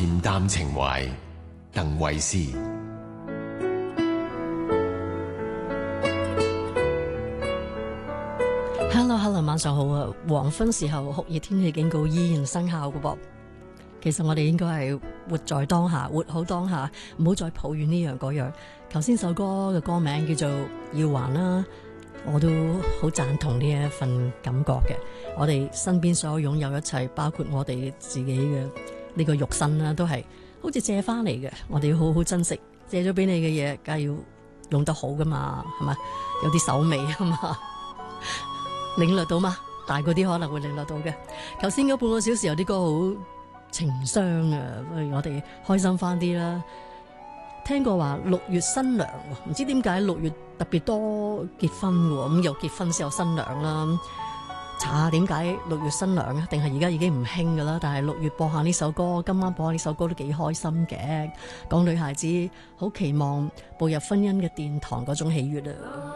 恬淡情懷，鄧慧思。 Hello， 晚上好啊！黃昏時候酷熱天氣警告依然生效㗎噃。其實我哋應該係活在當下，活好當下，唔好再抱怨呢樣嗰樣。頭先首歌嘅歌名叫做《耀環》啦，我都好贊同呢一份感覺嘅。我哋身邊所有擁有一切，包括我哋自己嘅呢個肉身啦，都係好似借翻嚟嘅。我哋要好好珍惜，借咗俾你嘅嘢，梗係要用得好噶嘛，係咪？有啲手尾啊嘛。領略到嘛？大嗰啲可能會領略到嘅。頭先嗰半個小時有啲歌好情商啊，不如我哋開心翻啲啦。聽過話6月新娘，唔知點解6月特別多結婚嘅，咁又結婚先有新娘啦。查下點解6月新娘啊？定係而家已經唔興噶啦？但係6月播下呢首歌，今晚播下呢首歌都幾開心嘅，講女孩子好期望步入婚姻嘅殿堂嗰種喜悅啊！